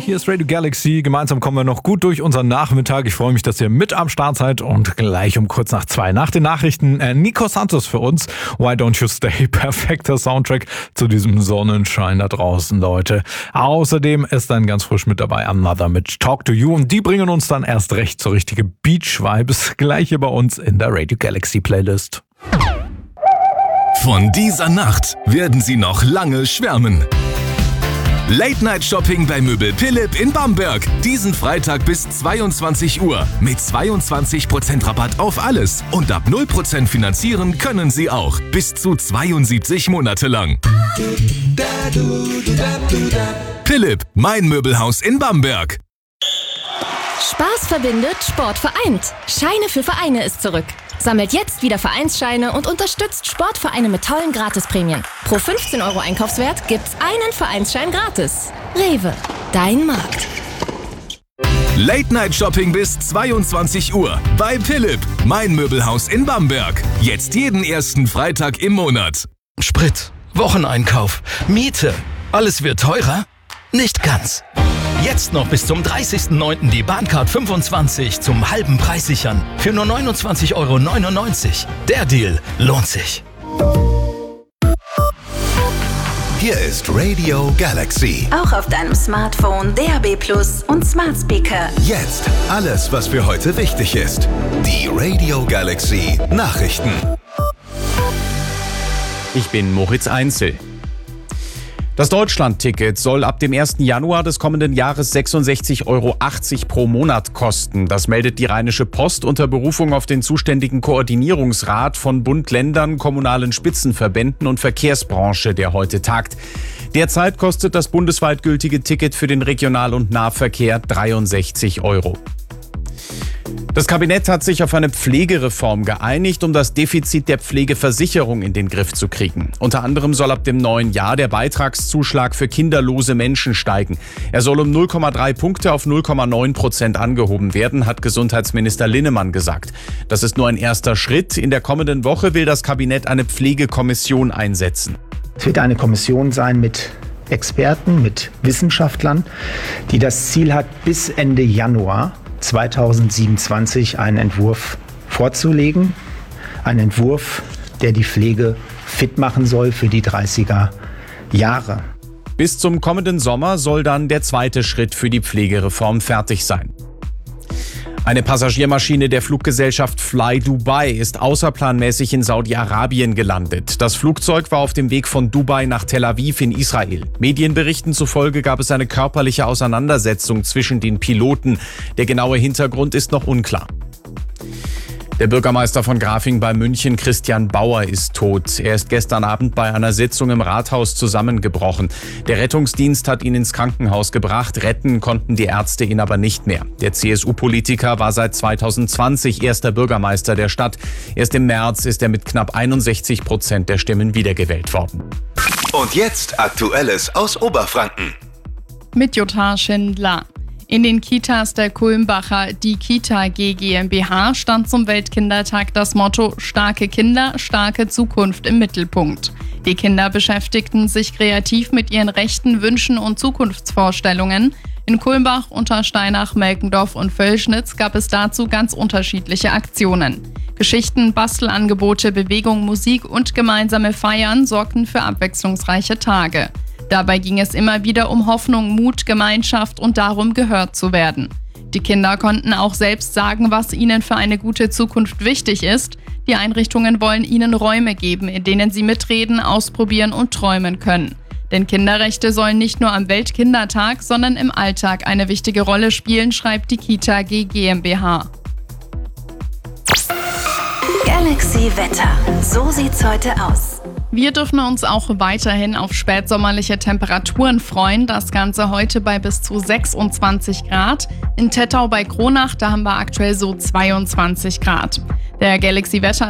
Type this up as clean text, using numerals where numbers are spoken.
hier ist Radio Galaxy. Gemeinsam kommen wir noch gut durch unseren Nachmittag. Ich freue mich, dass ihr mit am Start seid. Und gleich um kurz nach 2 nach den Nachrichten Nico Santos für uns. Why Don't You Stay? Perfekter Soundtrack zu diesem Sonnenschein da draußen, Leute. Außerdem ist dann ganz frisch mit dabei Another mit Talk to You. Und die bringen uns dann erst recht so richtige Beach-Vibes. Gleich hier bei uns in der Radio Galaxy Playlist. Von dieser Nacht werden Sie noch lange schwärmen. Late-Night-Shopping bei Möbel Philipp in Bamberg. Diesen Freitag bis 22 Uhr. Mit 22% Rabatt auf alles. Und ab 0% finanzieren können Sie auch. Bis zu 72 Monate lang. Philipp, mein Möbelhaus in Bamberg. Spaß verbindet, Sport vereint. Scheine für Vereine ist zurück. Sammelt jetzt wieder Vereinsscheine und unterstützt Sportvereine mit tollen Gratisprämien. Pro 15 € Einkaufswert gibt's einen Vereinsschein gratis. Rewe, dein Markt. Late-Night-Shopping bis 22 Uhr bei Philipp, mein Möbelhaus in Bamberg. Jetzt jeden ersten Freitag im Monat. Sprit, Wocheneinkauf, Miete. Alles wird teurer? Nicht ganz. Jetzt noch bis zum 30.09. die Bahncard 25 zum halben Preis sichern. Für nur 29,99 €. Der Deal lohnt sich. Hier ist Radio Galaxy. Auch auf deinem Smartphone, DAB+ und Smart Speaker. Jetzt alles, was für heute wichtig ist. Die Radio Galaxy Nachrichten. Ich bin Moritz Einzel. Das Deutschland-Ticket soll ab dem 1. Januar des kommenden Jahres 66,80 € pro Monat kosten. Das meldet die Rheinische Post unter Berufung auf den zuständigen Koordinierungsrat von Bund, Ländern, kommunalen Spitzenverbänden und Verkehrsbranche, der heute tagt. Derzeit kostet das bundesweit gültige Ticket für den Regional- und Nahverkehr 63 €. Das Kabinett hat sich auf eine Pflegereform geeinigt, um das Defizit der Pflegeversicherung in den Griff zu kriegen. Unter anderem soll ab dem neuen Jahr der Beitragszuschlag für kinderlose Menschen steigen. Er soll um 0,3 Punkte auf 0,9% angehoben werden, hat Gesundheitsminister Linnemann gesagt. Das ist nur ein erster Schritt. In der kommenden Woche will das Kabinett eine Pflegekommission einsetzen. Es wird eine Kommission sein mit Experten, mit Wissenschaftlern, die das Ziel hat, bis Ende Januar 2027 einen Entwurf vorzulegen. Ein Entwurf, der die Pflege fit machen soll für die 30er Jahre. Bis zum kommenden Sommer soll dann der zweite Schritt für die Pflegereform fertig sein. Eine Passagiermaschine der Fluggesellschaft Fly Dubai ist außerplanmäßig in Saudi-Arabien gelandet. Das Flugzeug war auf dem Weg von Dubai nach Tel Aviv in Israel. Medienberichten zufolge gab es eine körperliche Auseinandersetzung zwischen den Piloten. Der genaue Hintergrund ist noch unklar. Der Bürgermeister von Grafing bei München, Christian Bauer, ist tot. Er ist gestern Abend bei einer Sitzung im Rathaus zusammengebrochen. Der Rettungsdienst hat ihn ins Krankenhaus gebracht. Retten konnten die Ärzte ihn aber nicht mehr. Der CSU-Politiker war seit 2020 erster Bürgermeister der Stadt. Erst im März ist er mit knapp 61% der Stimmen wiedergewählt worden. Und jetzt Aktuelles aus Oberfranken. Mit Jutta Schindler. In den Kitas der Kulmbacher Die Kita G GmbH stand zum Weltkindertag das Motto „Starke Kinder, starke Zukunft" im Mittelpunkt. Die Kinder beschäftigten sich kreativ mit ihren Rechten, Wünschen und Zukunftsvorstellungen. In Kulmbach, Untersteinach, Melkendorf und Völschnitz gab es dazu ganz unterschiedliche Aktionen. Geschichten, Bastelangebote, Bewegung, Musik und gemeinsame Feiern sorgten für abwechslungsreiche Tage. Dabei ging es immer wieder um Hoffnung, Mut, Gemeinschaft und darum, gehört zu werden. Die Kinder konnten auch selbst sagen, was ihnen für eine gute Zukunft wichtig ist. Die Einrichtungen wollen ihnen Räume geben, in denen sie mitreden, ausprobieren und träumen können. Denn Kinderrechte sollen nicht nur am Weltkindertag, sondern im Alltag eine wichtige Rolle spielen, schreibt die Kita G GmbH. Galaxy Wetter. So sieht's heute aus. Wir dürfen uns auch weiterhin auf spätsommerliche Temperaturen freuen. Das Ganze heute bei bis zu 26 Grad. In Tettau bei Kronach, da haben wir aktuell so 22 Grad. Der Galaxy Wetter